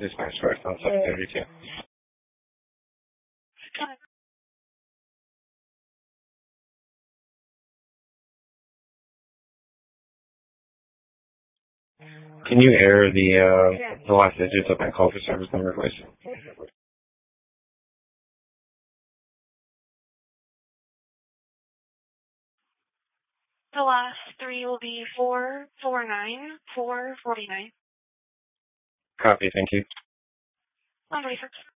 Dispatch first on 732. Can you air the last digits of that call for service number, please? The last three will be 449 449. Copy, thank you. I'll wait for